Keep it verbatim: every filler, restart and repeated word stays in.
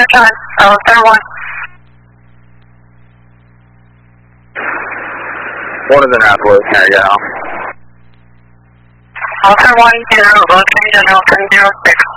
clear time. Oh, third one. One of the Northwest, here you go. Alpha one zero, located on Hilton zero six.